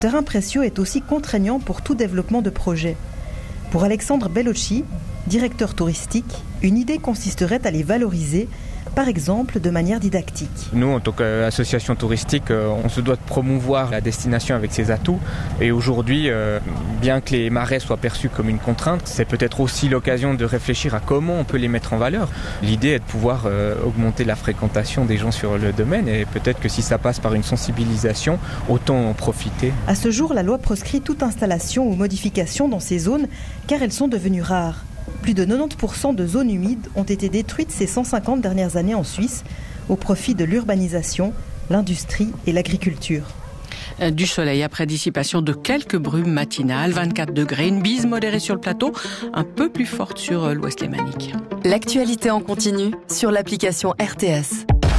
Le terrain précieux est aussi contraignant pour tout développement de projet. Pour Alexandre Bellocci, directeur touristique, une idée consisterait à les valoriser, par exemple de manière didactique. Nous, en tant qu'association touristique, on se doit de promouvoir la destination avec ses atouts. Et aujourd'hui, bien que les marais soient perçus comme une contrainte, c'est peut-être aussi l'occasion de réfléchir à comment on peut les mettre en valeur. L'idée est de pouvoir augmenter la fréquentation des gens sur le domaine et peut-être que si ça passe par une sensibilisation, autant en profiter. À ce jour, la loi proscrit toute installation ou modification dans ces zones car elles sont devenues rares. Plus de 90% de zones humides ont été détruites ces 150 dernières années en Suisse au profit de l'urbanisation, l'industrie et l'agriculture. Du soleil après dissipation de quelques brumes matinales, 24 degrés, une bise modérée sur le plateau, un peu plus forte sur l'ouest lémanique. L'actualité en continu sur l'application RTS.